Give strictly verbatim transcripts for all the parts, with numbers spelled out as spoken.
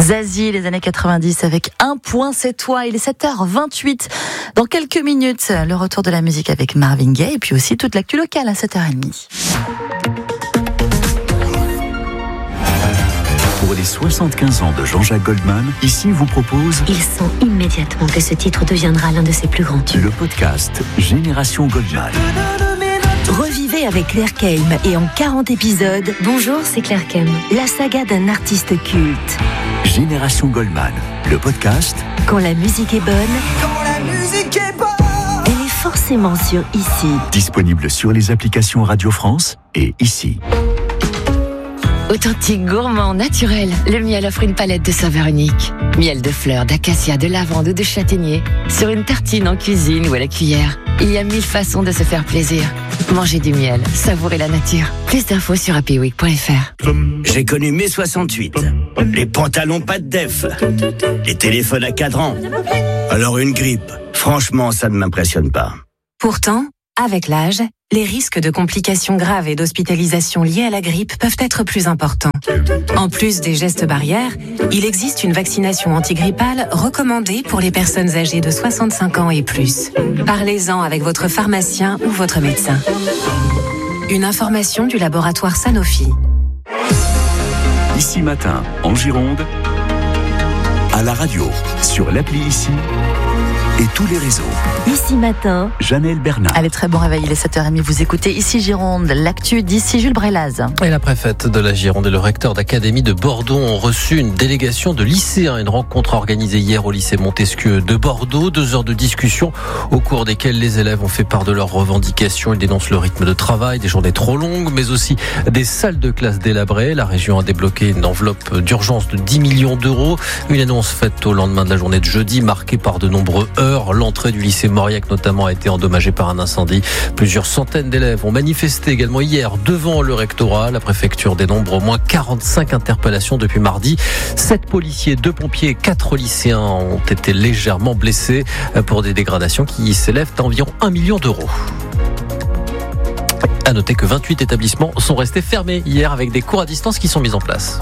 Zazie, les années quatre-vingt-dix avec Un point c'est toi. Il est sept heures vingt-huit. Dans quelques minutes, le retour de la musique avec Marvin Gaye et puis aussi toute l'actu locale à sept heures trente. Pour les soixante-quinze ans de Jean-Jacques Goldman, ici vous propose... Il sent immédiatement que ce titre deviendra l'un de ses plus grands tubes. Le podcast Génération Goldman. Revivez avec Claire Kelm et en quarante épisodes. Bonjour, c'est Claire Kelm. La saga d'un artiste culte. Génération Goldman, le podcast. Quand la musique est bonne. Quand la musique est bonne. Elle est forcément sur Ici. Disponible sur les applications Radio France et Ici. Authentique, gourmand, naturel, le miel offre une palette de saveurs uniques. Miel de fleurs, d'acacia, de lavande ou de châtaignier. Sur une tartine en cuisine ou à la cuillère. Il y a mille façons de se faire plaisir. Mangez du miel, savourez la nature. Plus d'infos sur happy week point f r. J'ai connu mai soixante-huit. Les pantalons pas de def. Les téléphones à cadran. Alors une grippe. Franchement, ça ne m'impressionne pas. Pourtant, avec l'âge, les risques de complications graves et d'hospitalisation liées à la grippe peuvent être plus importants. En plus des gestes barrières, il existe une vaccination antigrippale recommandée pour les personnes âgées de soixante-cinq ans et plus. Parlez-en avec votre pharmacien ou votre médecin. Une information du laboratoire Sanofi. Ici Matin, en Gironde, à la radio, sur l'appli Ici et tous les réseaux. Ici Matin, Janelle Bernard. Allez, très bon réveil, il est sept heures trente. Vous écoutez Ici Gironde, l'actu d'ici Jules Brélaz. Et la préfète de la Gironde et le recteur d'académie de Bordeaux ont reçu une délégation de lycéens. Une rencontre organisée hier au lycée Montesquieu de Bordeaux. Deux heures de discussion au cours desquelles les élèves ont fait part de leurs revendications. Ils dénoncent le rythme de travail, des journées trop longues, mais aussi des salles de classe délabrées. La région a débloqué une enveloppe d'urgence de dix millions d'euros. Une annonce faite au lendemain de la journée de jeudi, marquée par de nombreux heurts. L'entrée du lycée Mauriac notamment a été endommagée par un incendie. Plusieurs centaines d'élèves ont manifesté également hier devant le rectorat. La préfecture dénombre au moins quarante-cinq interpellations depuis mardi. Sept policiers, deux pompiers et quatre lycéens ont été légèrement blessés pour des dégradations qui s'élèvent à environ un million d'euros. À noter que vingt-huit établissements sont restés fermés hier avec des cours à distance qui sont mis en place.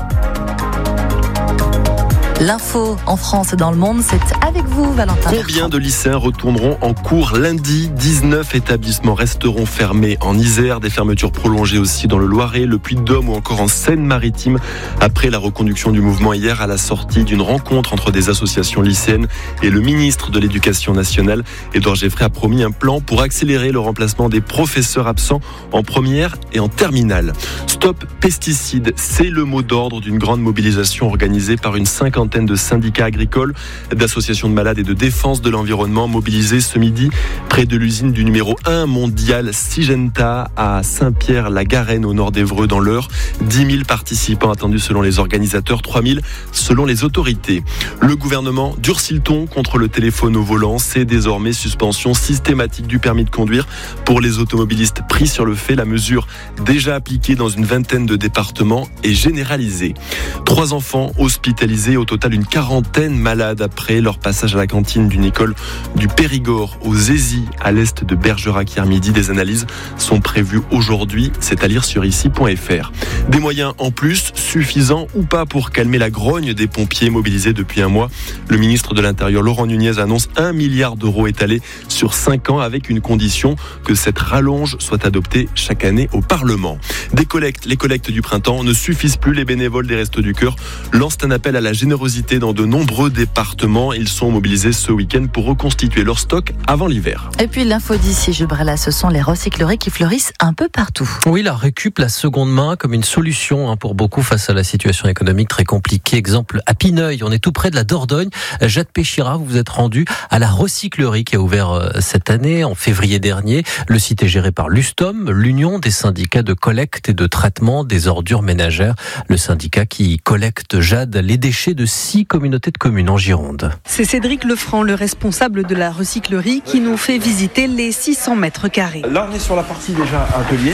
L'info en France et dans le monde, c'est avec vous, Valentin. Combien de lycéens retourneront en cours lundi ? dix-neuf établissements resteront fermés en Isère, des fermetures prolongées aussi dans le Loiret, le Puy-de-Dôme ou encore en Seine-Maritime. Après la reconduction du mouvement hier à la sortie d'une rencontre entre des associations lycéennes et le ministre de l'Éducation nationale, Édouard Geffray a promis un plan pour accélérer le remplacement des professeurs absents en première et en terminale. Stop pesticides, c'est le mot d'ordre d'une grande mobilisation organisée par une cinquantaine de syndicats agricoles, d'associations de malades et de défense de l'environnement mobilisés ce midi près de l'usine du numéro un mondial Syngenta à Saint-Pierre-la-Garenne au nord d'Évreux dans l'Eure. dix mille participants attendus selon les organisateurs, trois mille selon les autorités. Le gouvernement durcit le ton contre le téléphone au volant. C'est désormais suspension systématique du permis de conduire pour les automobilistes pris sur le fait. La mesure déjà appliquée dans une vingtaine de départements est généralisée. Trois enfants hospitalisés, au total une quarantaine malades après leur passage à la cantine d'une école du Périgord aux Zézy à l'est de Bergerac hier midi. Des analyses sont prévues aujourd'hui, c'est à lire sur ici point f r. Des moyens en plus, suffisants ou pas pour calmer la grogne des pompiers mobilisés depuis un mois. Le ministre de l'Intérieur Laurent Nunez annonce un milliard d'euros étalés sur cinq ans avec une condition, que cette rallonge soit adoptée chaque année au Parlement. Des collectes, les collectes du printemps ne suffisent plus. Les bénévoles des Restos du Cœur lancent un appel à la générosité dans de nombreux départements. Ils sont mobilisés ce week-end pour reconstituer leur stock avant l'hiver. Et puis l'info d'ici, Jules Brélaz, ce sont les recycleries qui fleurissent un peu partout. Oui, la récup, la seconde main, comme une solution hein, pour beaucoup face à la situation économique très compliquée. Exemple à Pineuil, on est tout près de la Dordogne. Jade Péchira, vous vous êtes rendu à la recyclerie qui a ouvert cette année, en février dernier. Le site est géré par l'Ustom, l'Union des syndicats de collecte et de traitement des ordures ménagères. Le syndicat qui collecte, Jade, les déchets de six communautés de communes en Gironde. C'est Cédric Lefranc, le responsable de la recyclerie, qui nous fait visiter les six cents mètres carrés. Là, on est sur la partie déjà atelier.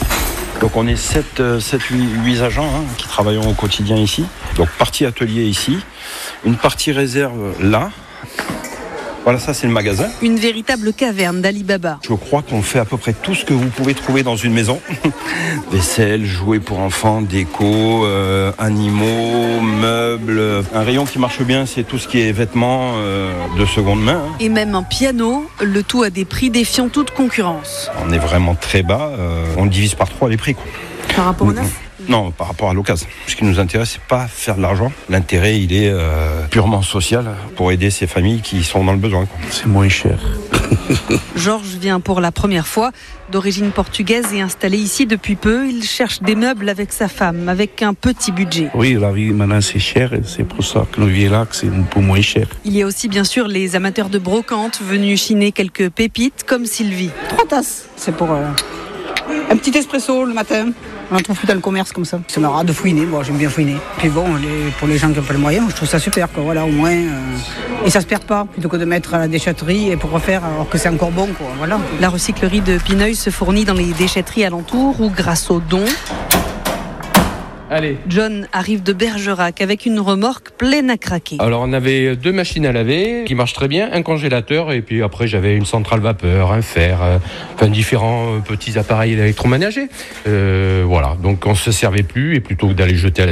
Donc on est sept, huit agents hein, qui travaillent au quotidien ici. Donc partie atelier ici, une partie réserve là. Voilà, ça c'est le magasin. Une véritable caverne d'Alibaba. Je crois qu'on fait à peu près tout ce que vous pouvez trouver dans une maison. Vaisselle, jouets pour enfants, déco, euh, animaux, meubles, meubles. Un rayon qui marche bien, c'est tout ce qui est vêtements euh, de seconde main. Et même un piano, le tout à des prix défiant toute concurrence. On est vraiment très bas, euh, on divise par trois les prix, quoi. Par rapport au neuf ? Non, par rapport à l'occasion. Ce qui nous intéresse, c'est pas faire de l'argent. L'intérêt, il est euh, purement social pour aider ces familles qui sont dans le besoin, quoi. C'est moins cher. Georges vient pour la première fois, d'origine portugaise et installé ici depuis peu. Il cherche des meubles avec sa femme, avec un petit budget. Oui, la vie maintenant c'est cher et c'est pour ça que nous vivons là, que c'est un peu moins cher. Il y a aussi bien sûr les amateurs de brocante venus chiner quelques pépites comme Sylvie. Trois tasses, c'est pour euh, un petit espresso le matin. On en trouve plus dans le commerce comme ça. C'est marrant de fouiner, moi j'aime bien fouiner. Puis bon, les, pour les gens qui n'ont pas les moyens, je trouve ça super, quoi. Voilà, au moins. Euh, et ça se perd pas, plutôt que de mettre à la déchetterie et pour refaire alors que c'est encore bon, quoi. Voilà. La recyclerie de Pineuil se fournit dans les déchetteries alentours ou grâce aux dons. Allez. John arrive de Bergerac avec une remorque pleine à craquer. Alors on avait deux machines à laver qui marchent très bien, un congélateur et puis après j'avais une centrale vapeur, un fer, euh, enfin différents petits appareils électroménagers. Euh, voilà, donc on se servait plus et plutôt que d'aller jeter à la